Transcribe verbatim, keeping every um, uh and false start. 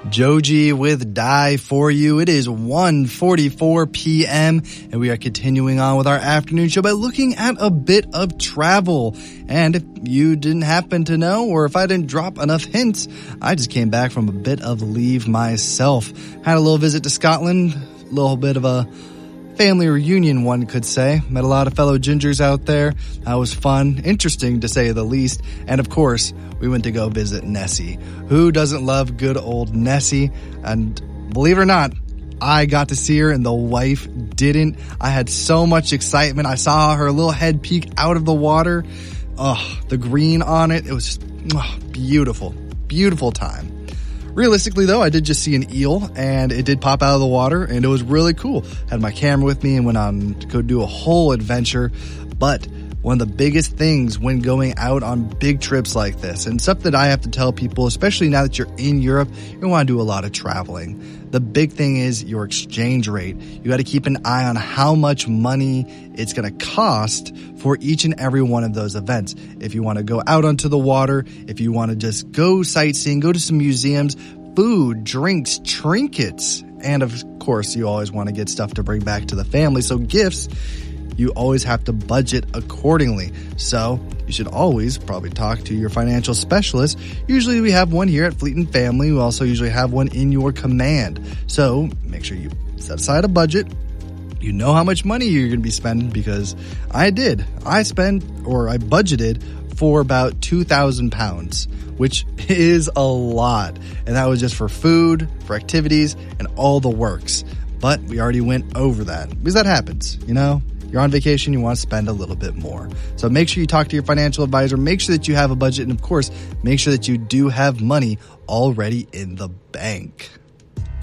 Joji with Die For You. It is one forty-four p.m. and we are continuing on with our afternoon show by looking at a bit of travel. And if you didn't happen to know, or if I didn't drop enough hints, I just came back from a bit of leave myself. Had a little visit to Scotland, a little bit of a family reunion, one could say. Met a lot of fellow gingers out there. That was fun, interesting to say the least. And of course, we went to go visit Nessie. Who doesn't love good old Nessie? And believe it or not, I got to see her and the wife didn't. I had so much excitement. I saw her little head peek out of the water. Oh, the green on it. It was just oh, beautiful, beautiful time. Realistically, though, I did just see an eel, and it did pop out of the water, and it was really cool. Had my camera with me and went on to go do a whole adventure. But one of the biggest things when going out on big trips like this, and stuff that I have to tell people, especially now that you're in Europe, you want to do a lot of traveling. The big thing is your exchange rate. You got to keep an eye on how much money it's going to cost for each and every one of those events. If you want to go out onto the water, if you want to just go sightseeing, go to some museums, food, drinks, trinkets, and of course, you always want to get stuff to bring back to the family. So gifts, you always have to budget accordingly. So you should always probably talk to your financial specialist. Usually we have one here at Fleet and Family. We also usually have one in your command. So make sure you set aside a budget. You know how much money you're going to be spending, because I did. I spent, or I budgeted for about two thousand pounds, which is a lot. And that was just for food, for activities, and all the works. But we already went over that, because that happens, you know? You're on vacation, you want to spend a little bit more. So make sure you talk to your financial advisor, make sure that you have a budget, and of course, make sure that you do have money already in the bank.